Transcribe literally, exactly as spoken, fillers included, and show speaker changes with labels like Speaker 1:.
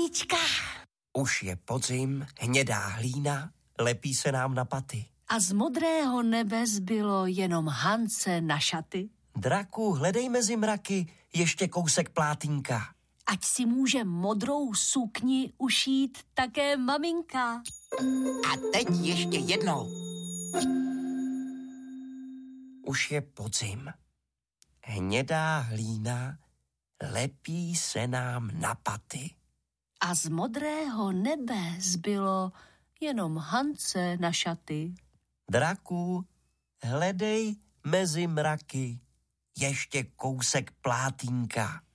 Speaker 1: Hanička.
Speaker 2: Už je podzim, hnědá hlína, lepí se nám na paty.
Speaker 3: A z modrého nebe zbylo jenom Hance na šaty.
Speaker 2: Draku, hledej mezi mraky ještě kousek plátínka.
Speaker 3: Ať si může modrou sukni ušít také maminka.
Speaker 1: A teď ještě jednou.
Speaker 2: Už je podzim. Hnědá hlína, lepí se nám na paty.
Speaker 3: A z modrého nebe zbylo jenom Hance na šaty.
Speaker 2: Draku, hledej mezi mraky ještě kousek plátínka.